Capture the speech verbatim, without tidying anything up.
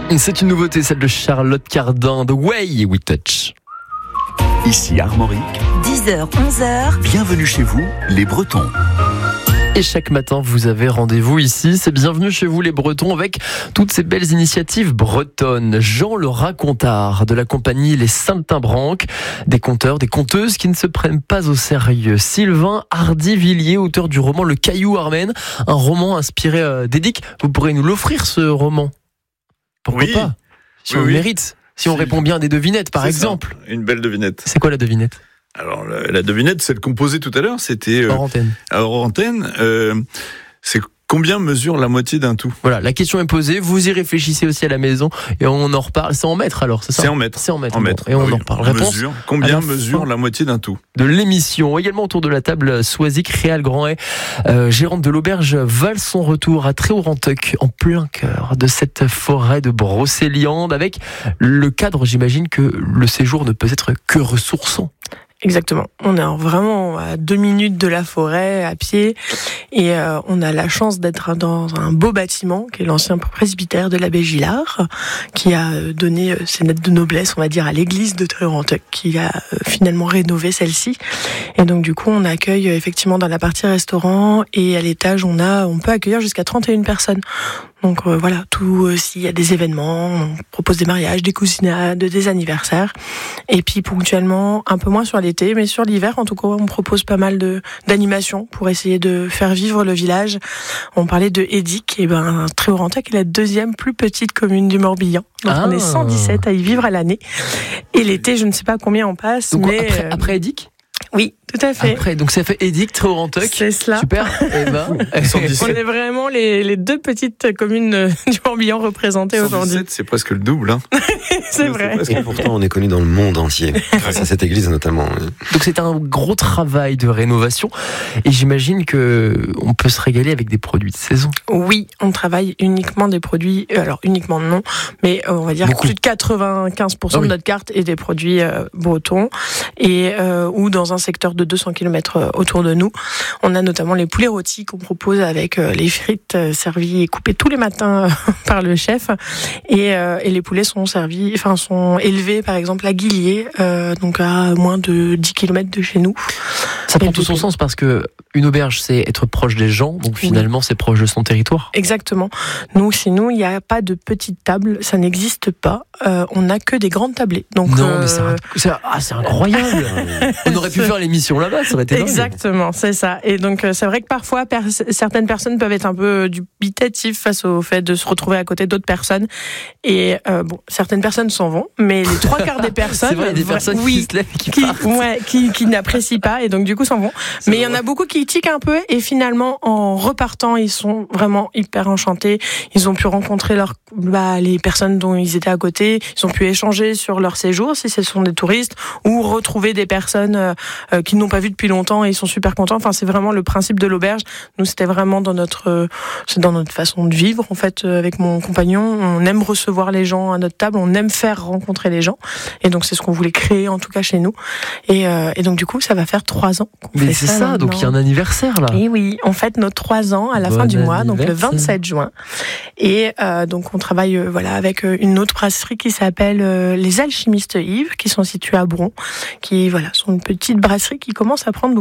C'est une nouveauté, celle de Charlotte Cardin, The Way We Touch. Ici Armorique, dix heures, onze heures. Bienvenue chez vous, les Bretons. Et chaque matin, vous avez rendez-vous ici. C'est bienvenue chez vous, les Bretons, avec toutes ces belles initiatives bretonnes. Jean le racontard de la compagnie Les Saltimbanques, des conteurs, des conteuses qui ne se prennent pas au sérieux. Sylvain Hardy-Villiers, auteur du roman Le Caillou Armène, un roman inspiré euh, d'Édic. Vous pourrez nous l'offrir, ce roman. Pourquoi oui. pas Si oui, on le oui. mérite. Si, si on répond bien à des devinettes, par C'est exemple. ça, une belle devinette. C'est quoi la devinette ? Alors, la, la devinette, celle qu'on posait tout à l'heure, c'était euh, Hors antenne. hors antenne. Euh, c'est combien mesure la moitié d'un tout ? Voilà, la question est posée, vous y réfléchissez aussi à la maison et on en reparle. C'est en mètres alors, c'est ça ? C'est en mètres. C'est en mètres. En bon, mètres. et on Ah oui. en reparle. Réponse Mesure. à Combien la mesure fin la moitié d'un tout ? de l'émission. Également autour de la table, Soisic Réal Grandet, euh, gérante de l'auberge Val son retour à Tréaurentuck, en plein cœur de cette forêt de Brocéliande, avec le cadre, j'imagine que le séjour ne peut être que ressourçant. Exactement. On est vraiment à deux minutes de la forêt, à pied, et euh, on a la chance d'être dans un beau bâtiment, qui est l'ancien presbytère de l'abbé Gillard, qui a donné ses lettres de noblesse, on va dire, à l'église de Tréaurentuck, qui a finalement rénové celle-ci. Et donc du coup, on accueille effectivement dans la partie restaurant, et à l'étage, on a, on peut accueillir jusqu'à trente et une personnes. Donc euh, voilà, tout euh, s'il y a des événements, on propose des mariages, des cousinades, des anniversaires, et puis ponctuellement, un peu moins sur l'été, mais sur l'hiver, en tout cas, on propose pas mal de d'animations pour essayer de faire vivre le village. On parlait de Édic, et ben Tréaurentuck est la deuxième plus petite commune du Morbihan, donc Ah. on est cent dix-sept à y vivre à l'année. Et l'été, je ne sais pas combien on passe, Donc mais après, euh, après Édic oui, tout à fait. Après, donc ça fait Édic, Tréaurentuck. C'est cela. Super. Et ben, cent dix-sept. On est vraiment les, les deux petites communes euh, du Morbihan représentées aujourd'hui. cent dix-sept, c'est presque le double. Hein. C'est vrai. presque- Et pourtant, on est connu dans le monde entier, grâce à cette église notamment. donc c'est un gros travail de rénovation et j'imagine que on peut se régaler avec des produits de saison. Oui, on travaille uniquement des produits, euh, alors uniquement non, mais euh, on va dire Beaucoup. plus de quatre-vingt-quinze pour cent Ah oui. de notre carte est des produits euh, bretons, et euh, ou dans un secteur de deux cents kilomètres autour de nous. On a notamment les poulets rôtis qu'on propose avec euh, les frites euh, servies et coupées tous les matins euh, par le chef, et, euh, et les poulets sont servis, enfin sont élevés par exemple à Guillier, euh, donc à moins de dix kilomètres de chez nous. Ça prend Et tout son puis- sens parce que une auberge c'est être proche des gens, donc finalement c'est proche de son territoire. Exactement. Nous, chez nous, il n'y a pas de petite table, ça n'existe pas. Euh, on n'a que des grandes tablées. Donc, Non euh, mais c'est, un- c'est, ah, c'est incroyable. On aurait pu faire l'émission là-bas, ça aurait été dingue. Exactement, c'est ça. Et donc, euh, c'est vrai que parfois, per- certaines personnes peuvent être un peu dubitatives face au fait de se retrouver à côté d'autres personnes. Et euh, bon, certaines personnes s'en vont, mais les trois quarts des personnes, C'est vrai, il y a des vra- personnes oui, qui se lèvent et qui, qui, partent. ouais, qui, qui n'apprécient pas et donc du coup s'en vont. C'est Mais il y en vrai. a beaucoup qui tiquent un peu et finalement en repartant ils sont vraiment hyper enchantés. Ils ont pu rencontrer leur, bah, les personnes dont ils étaient à côté. Ils ont pu échanger sur leur séjour si ce sont des touristes ou retrouver des personnes euh, euh, qu'ils n'ont pas vues depuis longtemps et ils sont super contents. Enfin c'est vraiment le principe de l'auberge. Nous c'était vraiment dans notre, euh, c'est dans notre façon de vivre en fait euh, avec mon compagnon. On aime recevoir les gens à notre table. On aime faire rencontrer les gens et donc c'est ce qu'on voulait créer en tout cas chez nous. Et, euh, et donc du coup ça va faire trois ans qu'on Mais fait c'est ça. ça, donc il y a un anniversaire là. Et oui, on fête nos trois ans à la Bon fin du mois, donc le anniversaire. vingt-sept juin. Et euh, donc on travaille euh, voilà avec euh, une autre brasserie qui s'appelle euh, les Alchimistes Yves, qui sont situés à Bron, qui voilà sont une petite brasserie qui commence à prendre